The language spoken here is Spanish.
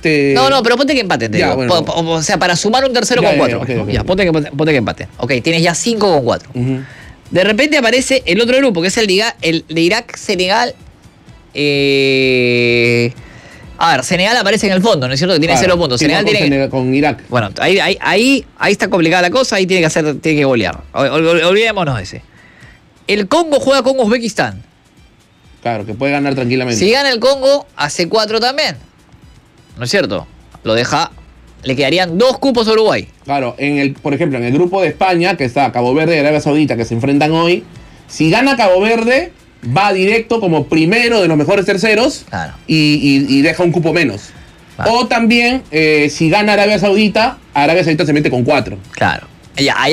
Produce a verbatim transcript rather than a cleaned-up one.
este... No, no, pero ponte que empate, te Ya, digo. bueno. Po- po- O sea, para sumar un tercero Ya, con ya, cuatro. ya, ok, ok, Ya, ok. ponte que, ponte que empate. Ok, tienes ya cinco con cuatro. Ujú. De repente aparece el otro grupo, que es el de, Iga- el de Irak, Senegal. Eh... A ver, Senegal aparece en el fondo, ¿no es cierto? Que tiene Claro, cero puntos. sí, Senegal no, con, tiene. Senegal- con Irak. Bueno, ahí, ahí, ahí, ahí está complicada la cosa, ahí tiene que hacer, tiene que golear. Ol- ol- Olvidémonos de ese. El Congo juega con Uzbekistán. Claro, que puede ganar tranquilamente. Si gana el Congo, hace cuatro también. ¿No es cierto? Lo deja. Le quedarían dos cupos a Uruguay. Claro, en el, por ejemplo, en el grupo de España, que está Cabo Verde y Arabia Saudita, que se enfrentan hoy, si gana Cabo Verde, va directo como primero de los mejores terceros Claro. y, y- y deja un cupo menos. Claro. O también, eh, si gana Arabia Saudita, Arabia Saudita se mete con cuatro. Claro. Ya, ahí